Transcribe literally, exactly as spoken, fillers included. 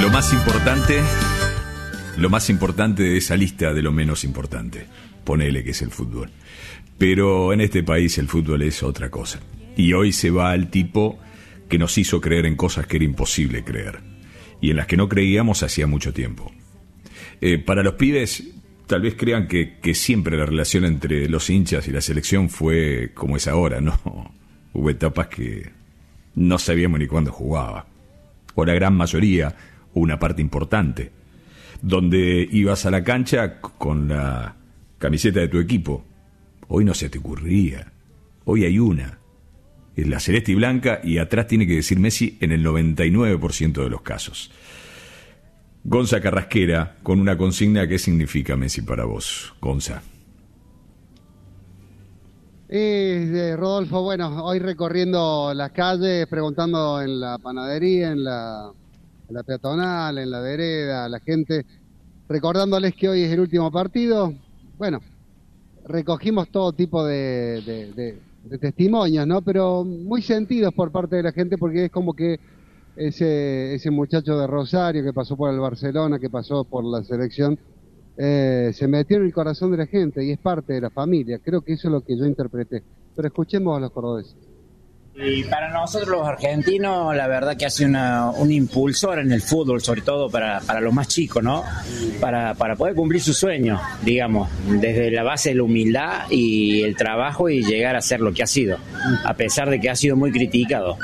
Lo más importante, lo más importante de esa lista de lo menos importante, ponele que es el fútbol. Pero en este país el fútbol es otra cosa. Y hoy se va al tipo que nos hizo creer en cosas que era imposible creer. Y en las que no creíamos hacía mucho tiempo. Eh, para los pibes, tal vez crean que, que siempre la relación entre los hinchas y la selección fue como es ahora, ¿no? Hubo etapas que no sabíamos ni cuándo jugaba. O la gran mayoría, una parte importante, donde ibas a la cancha con la camiseta de tu equipo. Hoy no se te ocurría. Hoy hay una. Es la celeste y blanca y atrás tiene que decir Messi en el noventa y nueve por ciento de los casos. Gonza Carrasquera, con una consigna: ¿qué significa Messi para vos, Gonza? Eh, Rodolfo, bueno, hoy recorriendo las calles, preguntando en la panadería, en la, en la peatonal, en la vereda, a la gente, recordándoles que hoy es el último partido. Bueno, recogimos todo tipo de, de, de, de testimonios, ¿no? Pero muy sentidos por parte de la gente, porque es como que ese, ese muchacho de Rosario que pasó por el Barcelona, que pasó por la selección, eh, se metió en el corazón de la gente y es parte de la familia. Creo que eso es lo que yo interpreté. Pero escuchemos a los cordobeses. Y para nosotros los argentinos, la verdad que hace una, un impulsor en el fútbol, sobre todo para, para los más chicos, ¿no? Para, para poder cumplir sus sueños, digamos, desde la base de la humildad y el trabajo y llegar a ser lo que ha sido, a pesar de que ha sido muy criticado.